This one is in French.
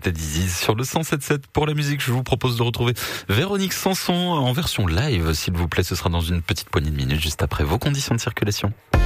c'était Dizzy sur le 107.7. Pour la musique, je vous propose de retrouver Véronique Sanson en version live, s'il vous plaît. Ce sera dans une petite poignée de minutes, juste après vos conditions de circulation.